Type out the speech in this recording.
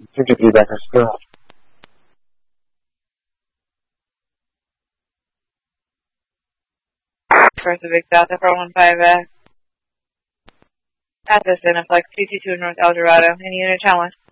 223 back in school. First of Big South, FR15 back. At this Cineplex, 222 North El Dorado. Any unit challenge?